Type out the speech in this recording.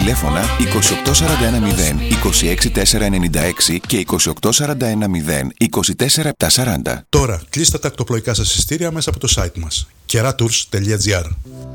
Τηλέφωνα 28410 26496 και 28410 24740. Τώρα κλείστε τα ακτοπλοϊκά σας εισιτήρια μέσα από το site μας keratours.gr.